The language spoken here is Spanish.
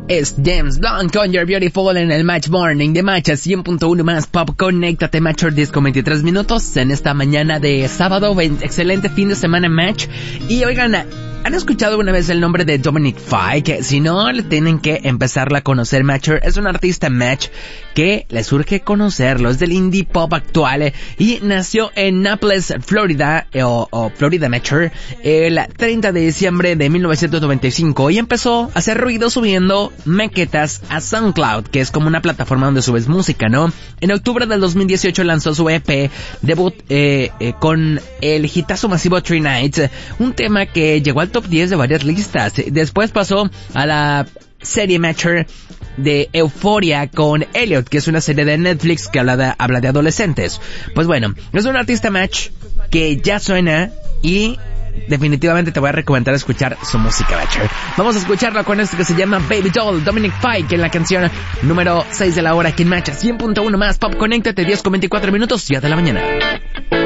Es James Blunt con You're Beautiful en el Match Morning de Match 100.1 más Pop. Conéctate, Matcher 10 con 23 minutos en esta mañana de sábado. Excelente fin de semana, Match. Y oigan, ¿han escuchado alguna vez el nombre de Dominic Fike? Que si no, le tienen que empezarla a conocer, Matcher. Es un artista, Match, que le surge conocerlo. Es del indie pop actual y nació en Naples, Florida, o Florida, Matcher, el 30 de diciembre de 1995 y empezó a hacer ruido subiendo maquetas a SoundCloud, que es como una plataforma donde subes música, ¿no? En octubre del 2018 lanzó su EP debut con el hitazo masivo Three Nights, un tema que llegó al top 10 de varias listas. Después pasó a la serie Matcher de Euphoria con Elliot, que es una serie de Netflix que habla de adolescentes. Pues bueno, es un artista, Match, que ya suena y definitivamente te voy a recomendar escuchar su música, Matcher. Vamos a escucharla con esto que se llama Baby Doll, Dominic Fike, en la canción número 6 de la hora aquí en Match 100.1 más Pop. Conéctate, 10 con 24 minutos, ya de la mañana.